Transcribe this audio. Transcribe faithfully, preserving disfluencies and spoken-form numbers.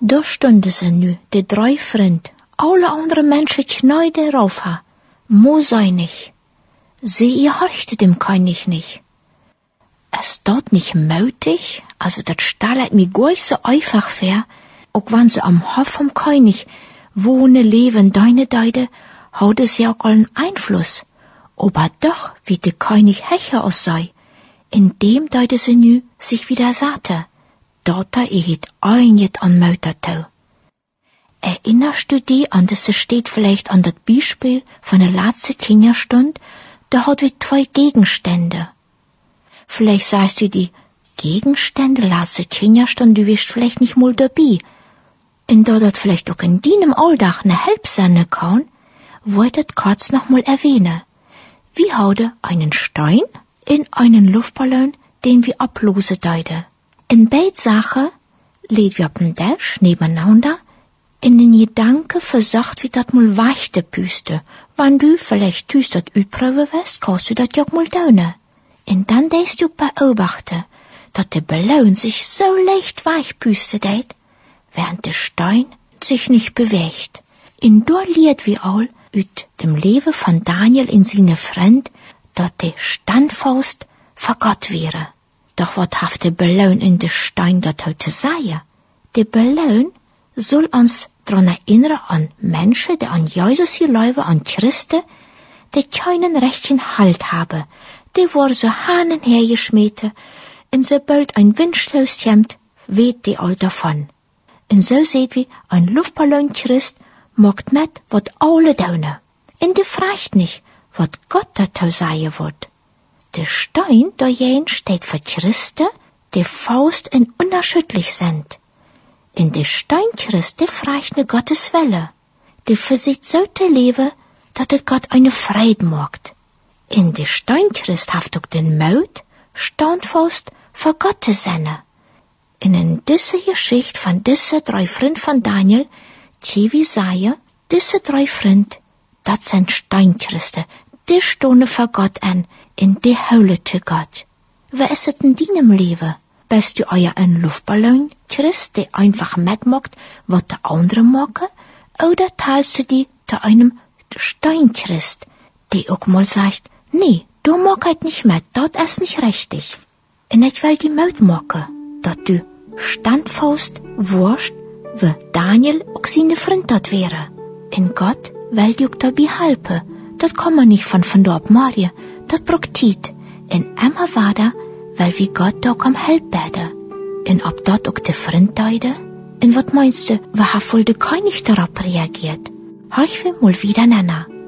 Da stunden sie nu, de drei Vriend, alle andere Menschen knäude rauf ha. Mo sei nicht. Sie ihr horchte dem König nicht. Es dort nicht mötig, also dat stellt mir gar so einfach vor, auch wenn sie am Hof vom König wohne, leben, deine Deide, hat es ja auch allen Einfluss. Aber doch, wie der König Hecher aus sei, in dem Deide sie nu sich wieder sagte, dort er het ein jet an Mötertau. Erinnerst du dich an, das steht vielleicht an das Beispiel von der letzten Kinderstund, da hat wir zwei Gegenstände. Vielleicht sagst du die Gegenstände, letzte Kinderstund, du wirst vielleicht nicht mal dabei. Und da das vielleicht auch in deinem Alltag ne Help sein kann, wollte ich kurz noch mal erwähnen. Wir haben einen Stein in einen Luftballon, den wir ablosen deuten. In beid Sachen lädt wir auf dem Tisch nebeneinander in den Gedanken versucht, wie dat mal weichte püste. Wenn du vielleicht tust dat übrige wirst, kannst du dat ja auch mal tun. Und dann denkst du beobachten, dat der Ballon sich so leicht weich püste deit, während der Stein sich nicht bewegt. In dort liert wir all üt dem Leben von Daniel in seine Freund, dat der Standfaust vor Gott wäre. Doch wat haft der Ballon in de Stein dat heute sei? Der Ballon soll uns dran erinnern an Menschen, die an Jesus glauben, an Christen, die keinen rechten Halt haben. Die war so hanen hergeschmieden, und sobald ein Windstoß kommt, weht die all davon. Und so seht wie ein Luftballon Christ macht mit, wat alle daunen. Und die fragt nicht, wat Gott dazu sagen wird. Der Stein dajen steht für Christen, die Faust und unerschütterlich sind. In der Steinchrist, die fragt ne Gottes Welle. Die versieht so te leben, dat het Gott eine Freude macht. In der Steinchrist haft auch den Mut, Standfaust für Gott zu sein. Und in dieser Geschichte von diese drei Freund von Daniel, Tjevi sagen, diese drei Freund, dat sind Steinchristen, die stohne für Gott an, in die Hölle zu Gott. Wer ist es in deinem Leben? Bist du euer ein Luftballon, Christ, der einfach mitmacht, was der andere machen? Oder teilst du die zu einem Steinchrist, der auch mal sagt, nee, du mag halt nicht mit, das ist nicht richtig. Und ich will die Mut machen, dass du Standfaust wurst, wie Daniel auch seine Freund dort wäre. In Gott will dir auch dabei helfen. Das kann man nicht von von dort machen, das braucht Zeit. Und immer weiter, weil wie Gott da am Help beten. Und ob dort auch der Freund deide? Und was meinst du, wer hat wohl der König darauf reagiert? Hör ich will mal wieder nennen.